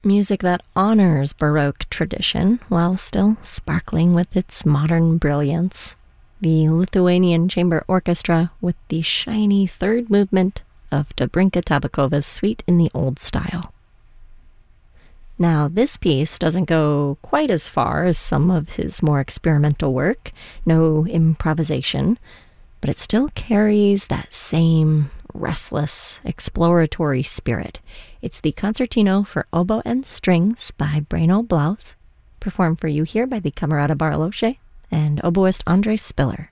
Music that honors Baroque tradition while still sparkling with its modern brilliance. The Lithuanian Chamber Orchestra with the shiny third movement of Dobrinka Tabakova's Suite in the Old Style. Now, this piece doesn't go quite as far as some of his more experimental work, no improvisation, but it still carries that same restless, exploratory spirit. It's the Concertino for Oboe and Strings by Breno Blauth, performed for you here by the Camerata Bariloche and oboist Andrei Spiller.